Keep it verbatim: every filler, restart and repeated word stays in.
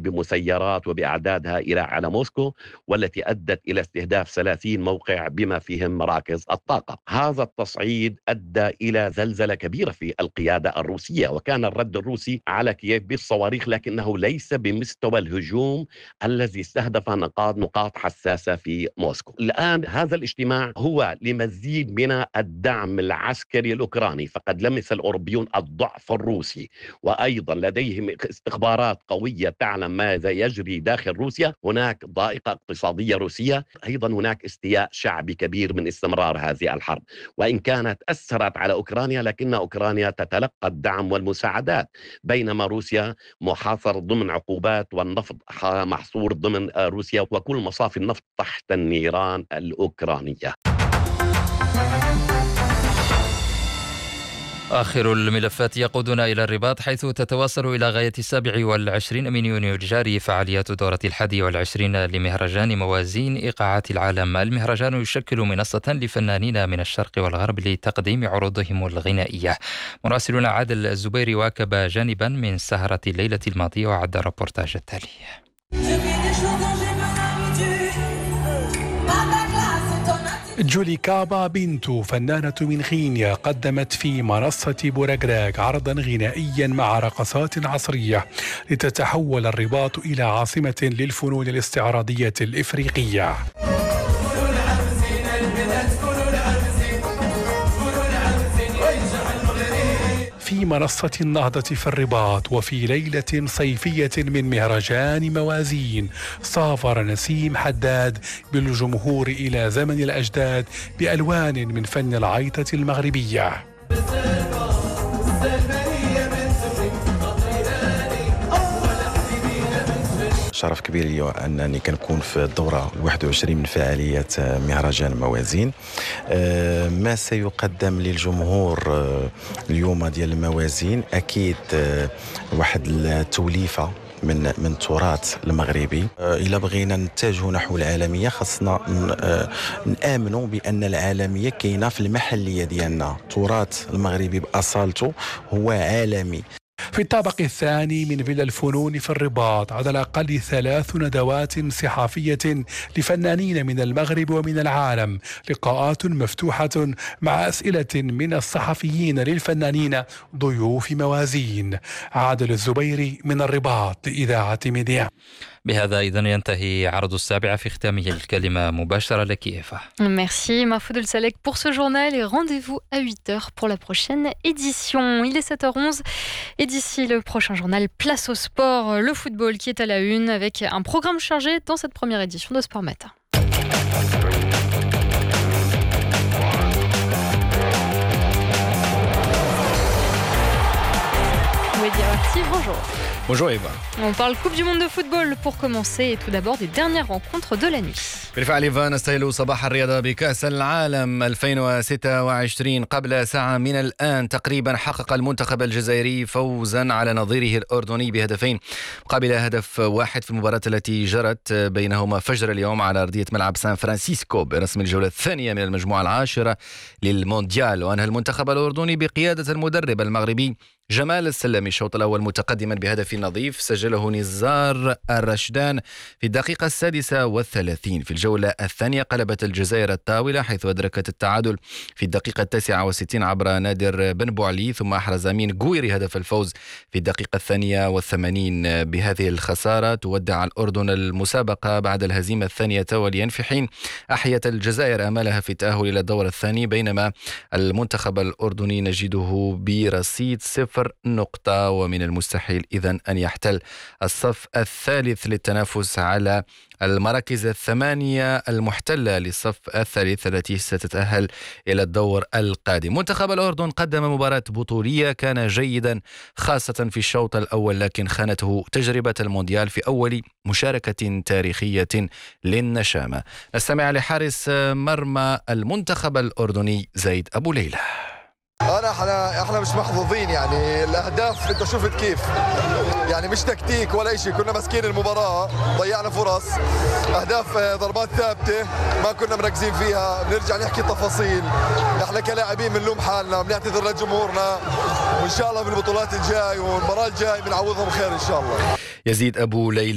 بمسيرات وبأعداد هائلة على موسكو، والتي أدت إلى استهداف ثلاثين موقع بما فيهم مراكز الطاقة. هذا التصعيد أدى إلى زلزلة كبيرة في القيادة الروسية، وكان الرد الروسي على كييف بالصواريخ، لكنه ليس بمستوى الهجوم الذي استهدف نقاط نقاط حساسة في موسكو. الآن هذا الاجتماع هو لمزيد من الدعم العسكري الأوكراني، فقد لمس الأوروبيون الضعف الروسي، وأيضا لديهم استخبارات قوية تعلم ماذا يجري داخل روسيا. هناك ضائقة اقتصادية روسية، أيضا هناك استياء شعبي كبير من استمرار هذه الحرب، وإن كانت أثرت على أوكرانيا لكن أوكرانيا تتلقى الدعم والمساعدات، بينما روسيا محاصرة ضمن عقوبات، والنفط محصور ضمن روسيا، وكل مصافي النفط تحت النيران الأوكرانية. آخر الملفات يقودنا إلى الرباط، حيث تتواصل إلى غاية السابع والعشرين من يونيو الجاري فعاليات دورة الحادي والعشرين لمهرجان موازين إيقاعات العالم. المهرجان يشكل منصة لفنانين من الشرق والغرب لتقديم عروضهم الغنائية. مراسلنا عادل الزبيري واكب جانبا من سهرة الليلة الماضية وعد الربورتاج التالي. جولي كابا بنت فنانة من غينيا قدمت في منصة بوراغراغ عرضا غنائيا مع رقصات عصرية لتتحول الرباط إلى عاصمة للفنون الاستعراضية الإفريقية. في منصة النهضة في الرباط وفي ليلة صيفية من مهرجان موازين، سافر نسيم حداد بالجمهور إلى زمن الأجداد بألوان من فن العيطة المغربية. شرف كبير لي أنني كنكون في الدورة الواحد والعشرين من فعاليات مهرجان موازين. ما سيقدم للجمهور اليوم ديال الموازين أكيد واحد التوليفة من من التراث المغربي. إلا بغينا نتجه نحو العالمية خاصنا نآمنوا بأن العالمية كاينة في المحلية ديالنا. التراث المغربي بأصالته هو عالمي. في الطابق الثاني من فيلا الفنون في الرباط على الأقل ثلاث ندوات صحافية لفنانين من المغرب ومن العالم، لقاءات مفتوحة مع أسئلة من الصحفيين للفنانين ضيوف موازين. عادل الزبيري من الرباط لإذاعة ميديا. بهذا إذن ينتهي عرض السابعة، في ختامه الكلمة مباشرة لك إيفا. Merci Mahfoud El Salek pour ce journal et rendez-vous à huit heures pour la prochaine édition. Il est sept heures onze et d'ici le prochain journal, place au sport, le football qui est à la une avec un programme chargé dans cette première édition de Sport Matin. Active, bonjour. Bonjour Eva. On parle Coupe du Monde de football pour commencer et tout d'abord des dernières rencontres de la nuit. بالفعل إيفا، نستهل صباح الرياضة بكأس العالم ألفين وستة وعشرين. قبل ساعة من الآن تقريبا حقق المنتخب الجزائري فوزا على نظيره الأردني بهدفين مقابل هدف واحد في المباراة التي جرت بينهما فجر اليوم على أرضية ملعب سان فرانسيسكو برسم الجولة الثانية من المجموعة العاشرة للمونديال. وأنهى المنتخب الأردني بقيادة المدرب المغربي جمال السلامي الشوط الأول متقدما بهدف نظيف سجله نزار الرشدان في الدقيقة السادسة والثلاثين. في الجولة الثانية قلبت الجزائر الطاولة حيث أدركت التعادل في الدقيقة التاسعة والستين عبر نادر بن بوعلي، ثم أحرز أمين قويري هدف الفوز في الدقيقة الثانية والثمانين. بهذه الخسارة تودع الأردن المسابقة بعد الهزيمة الثانية توليا، في حين أحيت الجزائر آمالها في التأهل إلى الدور الثاني، بينما المنتخب الأردني نجده برصيد صفر نقطة، ومن المستحيل إذن أن يحتل الصف الثالث للتنافس على المراكز الثمانية المحتلة للصف الثالث التي ستتأهل إلى الدور القادم. منتخب الأردن قدم مباراة بطولية كان جيدا خاصة في الشوط الأول، لكن خانته تجربة المونديال في أول مشاركة تاريخية للنشامة. نستمع لحارس مرمى المنتخب الأردني زيد أبو ليلى. انا احنا احنا مش محظوظين، يعني الاهداف انت شفت كيف، يعني مش تكتيك ولا شيء، كنا ماسكين المباراه، ضيعنا فرص، اهداف ضربات ثابته ما كنا مركزين فيها. بنرجع نحكي تفاصيل، احنا كلاعبين بنلوم حالنا، بنعتذر لجمهورنا، وان شاء الله بالبطولات الجاي والمباراه الجاي بنعوضهم خير ان شاء الله. يزيد أبو ليلى